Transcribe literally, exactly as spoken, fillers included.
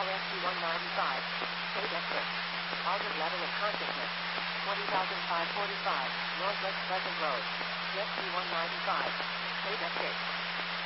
call S P one ninety-five. State exit. Altered level of consciousness. twenty thousand five hundred forty-five, Northwest Pleasant Road. S P one ninety-five. State exit.